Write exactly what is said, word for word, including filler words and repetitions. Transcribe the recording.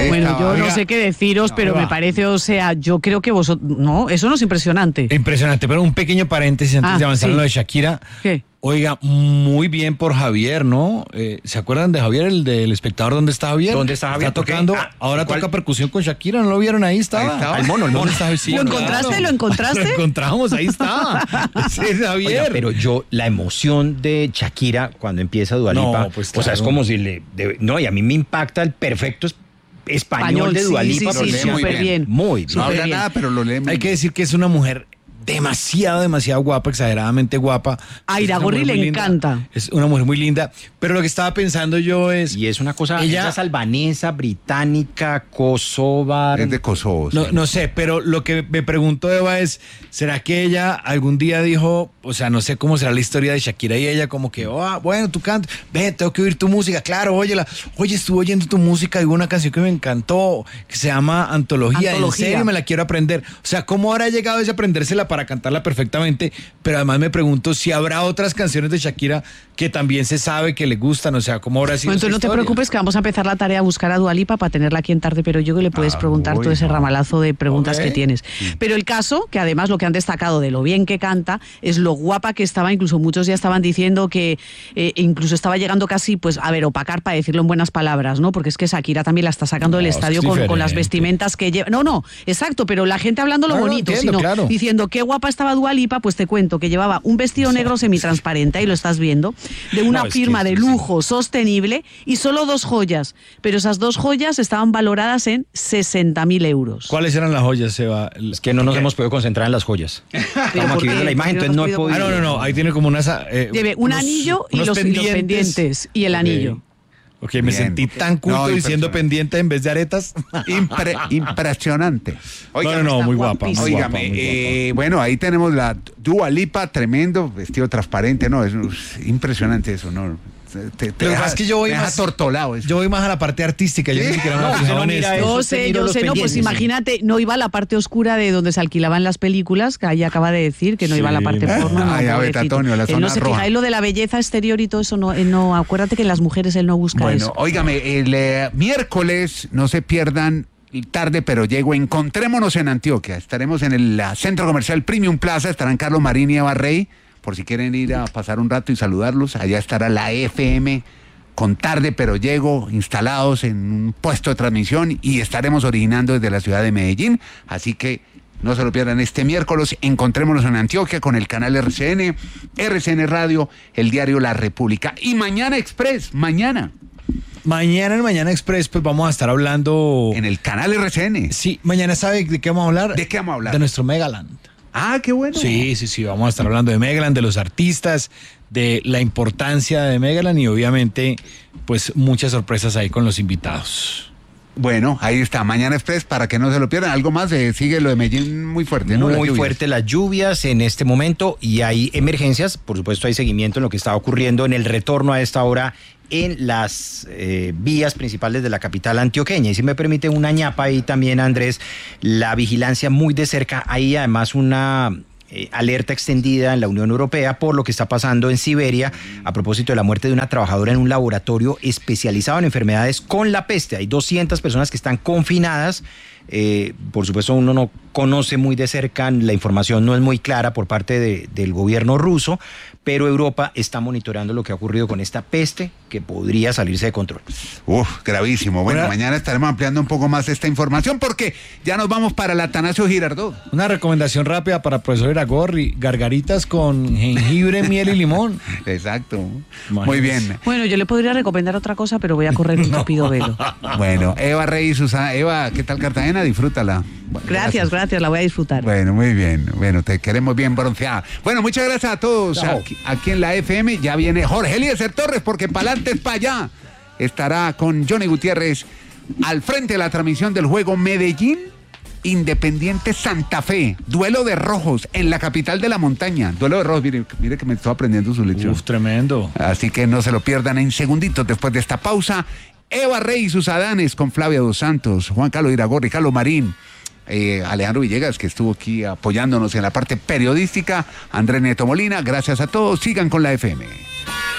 ahí Bueno, estaba. yo no Oiga, sé qué deciros, no, pero va. me parece, o sea, yo creo que vosotros, no, eso no es impresionante. Impresionante, pero un pequeño paréntesis antes Ah, de avanzar sí. en lo de Shakira. ¿Qué? Oiga, muy bien por Javier, ¿no? Eh, ¿Se acuerdan de Javier, el del espectador? ¿Dónde está Javier? ¿Dónde está Javier? Está ¿Por qué? tocando, Ah, ahora ¿cuál? toca percusión con Shakira, ¿no lo vieron? Ahí estaba. Ahí estaba. El mono, el mono. ¿Dónde está? Sí, ¿Lo claro. encontraste? ¿Lo encontraste? Lo encontramos, ahí está. Ese es Javier. Oiga, pero yo, la emoción de Shakira cuando empieza Dua Lipa, No, pues, o sea, es claro. como si le... de- no, y a mí me impacta el perfecto es- español, Español, de Dua sí, Lipa. sí, porque sí, es muy súper bien. Muy No bien. habla bien. nada, pero lo lee muy Hay que bien. decir que es una mujer demasiado, demasiado guapa, exageradamente guapa. A Es una Iragorri mujer le muy linda. encanta. Es una mujer muy linda, pero lo que estaba pensando yo es... Y es una cosa, Ella- ella es albanesa, británica, kosovar. Es de Kosovo. sí. No, no sé, pero lo que me pregunto, Eva, es, ¿será que ella algún día dijo, o sea, no sé cómo será la historia de Shakira y ella, como que, oh, bueno, tú cantas, ve, tengo que oír tu música, claro, óyela, oye, estuve oyendo tu música y hubo una canción que me encantó, que se llama Antología, Antología. en serio me la quiero aprender. O sea, ¿cómo habrá llegado ese aprendérsela para cantarla perfectamente? Pero además me pregunto si habrá otras canciones de Shakira que también se sabe que le gustan, o sea, ¿cómo habrá sido Bueno, esa entonces no te historia? preocupes que vamos a empezar la tarea a buscar a Dua Lipa para tenerla aquí en Tarde, pero yo que le puedes Ah, preguntar uy, todo ese no. ramalazo de preguntas Ok. que tienes. Pero el caso, que además lo que han destacado de lo bien que canta, es lo guapa que estaba, incluso muchos ya estaban diciendo que eh, incluso estaba llegando casi, pues, a ver, opacar, para decirlo en buenas palabras, ¿no? Porque es que Shakira también la está sacando del No, es estadio que es con, con las diferente. vestimentas que lleva. No, no, exacto, pero la gente hablando lo No, no, bonito, entiendo, sino claro. diciendo qué guapa estaba Dua Lipa, pues te cuento que llevaba un vestido negro semitransparente, ahí lo estás viendo, de una No, es que firma sí, de sí. lujo sostenible y solo dos joyas, pero esas dos joyas estaban valoradas en sesenta mil euros. ¿Cuáles eran las joyas, Eva? Es que no nos hemos podido concentrar en las joyas. Estamos ¿por aquí qué? viendo la imagen, ¿Por qué entonces no no he has podido podido... Ah, no, no, no, ahí tiene como unas... eh, Lleve un unos- anillo y unos los, y los pendientes y el Ok. anillo. Ok, me Bien. sentí tan culto No, diciendo impresionante. pendiente en vez de aretas. Impre- impresionante. no, no, no, está muy guapa, muy guapísima. guapa, Óigame, muy guapa. eh, bueno, ahí tenemos la Dua Lipa, tremendo, vestido transparente, no, es, es impresionante eso, ¿no? Te, te Lo que deja, pasa es que yo voy te deja más- tortolado eso. Yo voy más a la parte artística, yo ¿Sí? ni siquiera me No, fijaba usted no en mira esto. eso. Yo usted sé, mira yo los sé, no, pues pendientes. imagínate, no iba a la parte oscura de donde se alquilaban las películas, que ahí acaba de decir que no iba a la Sí, parte no. porno. No, Ay, a ver, pobrecito. Antonio, la Él zona no se roja. fija, y lo de la belleza exterior y todo eso, no, él no, acuérdate que en las mujeres él no busca Bueno, eso. óigame, el eh, miércoles, no se pierdan, tarde pero llego, encontrémonos en Antioquia, estaremos en el uh, Centro Comercial Premium Plaza, estarán Carlos Marín y Eva Rey, por si quieren ir a pasar un rato y saludarlos, allá estará la F M con Tarde pero Llego, instalados en un puesto de transmisión y estaremos originando desde la ciudad de Medellín, así que no se lo pierdan este miércoles, encontrémonos en Antioquia con el canal R C N, R C N Radio, el diario La República y Mañana Express, mañana, Mañana en Mañana Express, pues vamos a estar hablando... en el canal R C N. Sí, mañana, ¿sabe de qué vamos a hablar? ¿De qué vamos a hablar? De nuestro Megaland. Ah, qué bueno. Sí, sí, sí, vamos a estar hablando de Megaland, de los artistas, de la importancia de Megaland y obviamente, pues muchas sorpresas ahí con los invitados. Bueno, ahí está, Mañana Express, para que no se lo pierdan. Algo más, eh, sigue lo de Medellín muy fuerte, ¿no? Las Muy lluvias. fuerte las lluvias en este momento y hay emergencias, por supuesto hay seguimiento en lo que está ocurriendo en el retorno a esta hora en las eh, vías principales de la capital antioqueña. Y si me permite una ñapa ahí también, Andrés, la vigilancia muy de cerca, hay además una... Eh, alerta extendida en la Unión Europea por lo que está pasando en Siberia a propósito de la muerte de una trabajadora en un laboratorio especializado en enfermedades con la peste. Hay doscientas personas que están confinadas. Eh, por supuesto, uno no conoce muy de cerca, la información no es muy clara por parte de, del gobierno ruso, pero Europa está monitoreando lo que ha ocurrido con esta peste que podría salirse de control. Uf, gravísimo. Bueno, Una- mañana estaremos ampliando un poco más esta información porque ya nos vamos para el Atanasio Girardot. Una recomendación rápida para el profesor Iragorri, gargaritas con jengibre, miel y limón. Exacto. Imagínese. Muy bien. Bueno, yo le podría recomendar otra cosa, pero voy a correr un tupido velo. Bueno, Eva Rey y Susana. Eva, ¿qué tal Cartagena? Disfrútala. Bueno, Gracias, gracias, la voy a disfrutar. Bueno, muy bien. Bueno, te queremos bien bronceada. Bueno, muchas gracias a todos. Chao. Aquí, aquí en la F M ya viene Jorge Eliezer Torres porque pa'lante es para allá. Estará con Johnny Gutiérrez al frente de la transmisión del juego Medellín Independiente Santa Fe. Duelo de rojos en la capital de la montaña. Duelo de rojos. Mire, mire que me estoy aprendiendo su lección. Uf, tremendo. Así que no se lo pierdan en segunditos después de esta pausa. Eva Rey y sus Adanes con Flavia Dos Santos, Juan Carlos Iragorri, Carlos Marín, eh, Alejandro Villegas, que estuvo aquí apoyándonos en la parte periodística, Andrés Neto Molina. Gracias a todos. Sigan con la F M.